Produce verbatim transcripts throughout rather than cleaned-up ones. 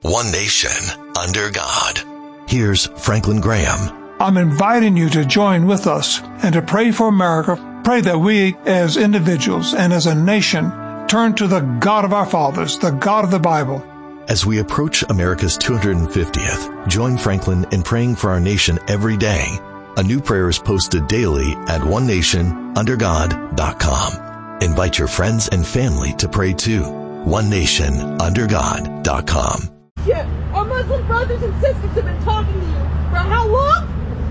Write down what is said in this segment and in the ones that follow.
one nation, under God. Here's Franklin Graham. I'm inviting you to join with us and to pray for America. Pray that we as individuals and as a nation turn to the God of our fathers, the God of the Bible. As we approach America's two hundred fiftieth, join Franklin in praying for our nation every day. A new prayer is posted daily at one nation under god dot com. Invite your friends and family to pray too. one nation under god dot com. Yeah, our Muslim brothers and sisters have been talking to you for how long?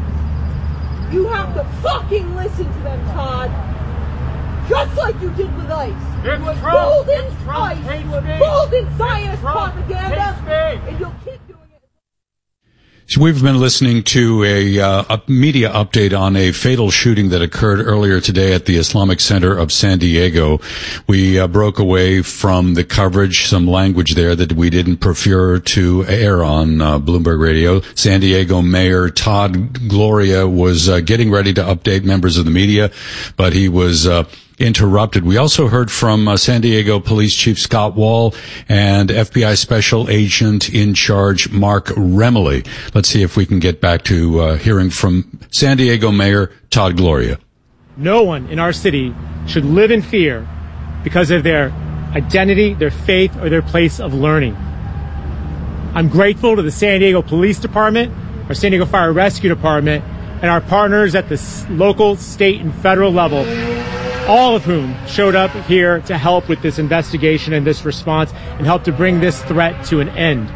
You have to fucking listen to them, Todd. Just like you did with ICE. It's you were Trump. bold in It's Trump. ICE. Hate You were speech. bold in It's Zionist Trump. propaganda. Hate speech. And you'll keep doing it. So we've been listening to a, uh, a media update on a fatal shooting that occurred earlier today at the Islamic Center of San Diego. We uh, broke away from the coverage, some language there that we didn't prefer to air on uh, Bloomberg Radio. San Diego Mayor Todd Gloria was uh, getting ready to update members of the media, but he was uh, interrupted. We also heard from uh, San Diego Police Chief Scott Wall and F B I Special Agent in Charge Mark Remley. Let's see if we can get back to uh, hearing from San Diego Mayor Todd Gloria. No one in our city should live in fear because of their identity, their faith, or their place of learning. I'm grateful to the San Diego Police Department, our San Diego Fire Rescue Department, and our partners at the local, state, and federal level, all of whom showed up here to help with this investigation and this response and help to bring this threat to an end.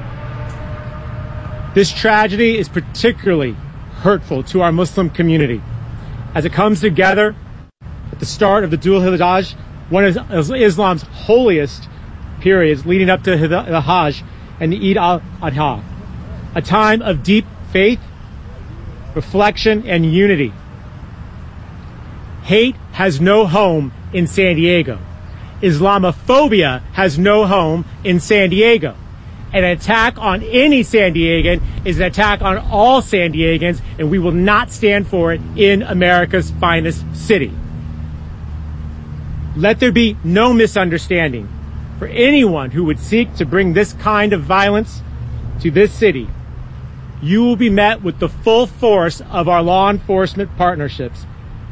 This tragedy is particularly hurtful to our Muslim community as it comes together at the start of the Dhul Hijjah, one of Islam's holiest periods leading up to the Hajj and the Eid al-Adha, a time of deep faith, reflection, and unity. Hate has no home in San Diego. Islamophobia has no home in San Diego. An attack on any San Diegan is an attack on all San Diegans, and we will not stand for it in America's finest city. Let there be no misunderstanding. For anyone who would seek to bring this kind of violence to this city, you will be met with the full force of our law enforcement partnerships.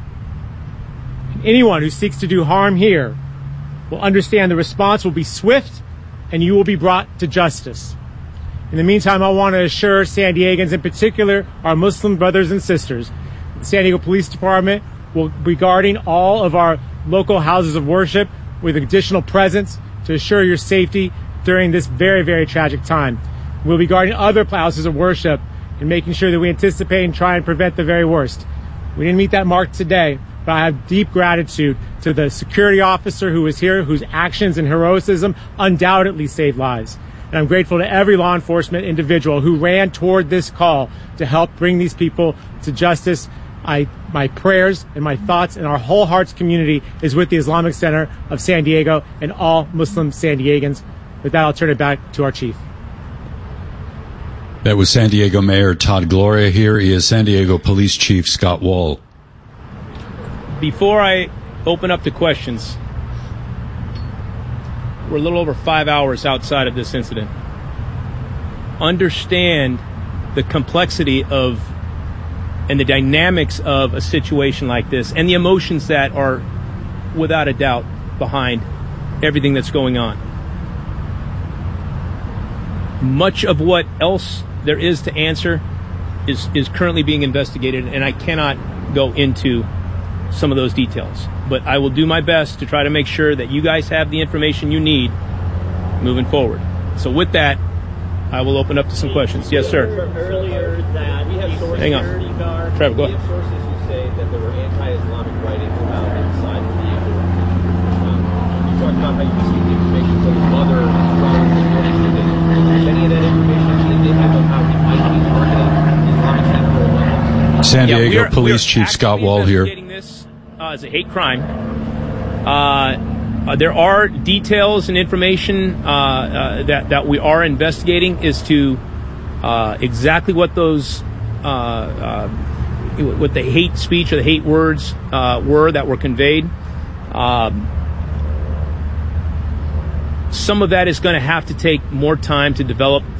Anyone who seeks to do harm here will understand the response will be swift and you will be brought to justice. In the meantime, I want to assure San Diegans, in particular our Muslim brothers and sisters, the San Diego Police Department will be guarding all of our local houses of worship with additional presence to assure your safety during this very, very tragic time. We'll be guarding other houses of worship and making sure that we anticipate and try and prevent the very worst. We didn't meet that mark today, but I have deep gratitude to the security officer who was here, whose actions and heroism undoubtedly saved lives. And I'm grateful to every law enforcement individual who ran toward this call to help bring these people to justice. I, my prayers and my thoughts and our whole hearts community is with the Islamic Center of San Diego and all Muslim San Diegans. With that, I'll turn it back to our chief. That was San Diego Mayor Todd Gloria. Here is San Diego Police Chief Scott Wall. Before I open up to questions, we're a little over five hours outside of this incident. Understand the complexity of and the dynamics of a situation like this and the emotions that are without a doubt behind everything that's going on. Much of what else there is to answer is, is currently being investigated, and I cannot go into some of those details. But I will do my best to try to make sure that you guys have the information you need moving forward. So with that, I will open up to some questions. Yes, sir. Earlier that we have sources, Hang on. Trevor, go we ahead. have sources who say that there were anti-Islamic writings found inside the vehicle. Um, you talked about how you received the information from his mother as well as the information. Is any of that information indicative of how he might be targeting the Islamic Center or Muslims? San Yeah, Diego we are- Police we are Chief Scott actively Wall here. investigating this uh, as a hate crime. Uh, uh, there are details and information uh, uh, that that we are investigating as to uh, exactly what those uh, uh, what the hate speech or the hate words uh, were that were conveyed. Um, some of that is going to have to take more time to develop